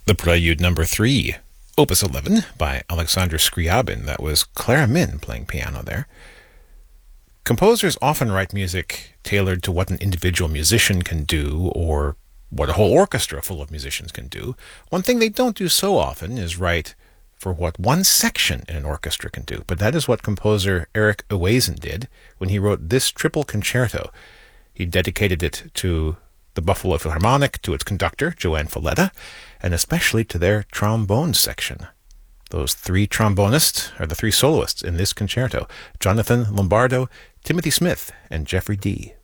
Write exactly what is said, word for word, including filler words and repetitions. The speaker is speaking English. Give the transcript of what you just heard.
The Prelude Number three, Opus eleven by Alexander Scriabin. That was Clara Min playing piano there. Composers often write music tailored to what an individual musician can do or what a whole orchestra full of musicians can do. One thing they don't do so often is write for what one section in an orchestra can do. But that is what composer Eric Ewason did when he wrote this triple concerto. He dedicated it to the Buffalo Philharmonic, to its conductor, Joanne Falletta, and especially to their trombone section. Those three trombonists are the three soloists in this concerto: Jonathan Lombardo, Timothy Smith, and Jeffrey Dee.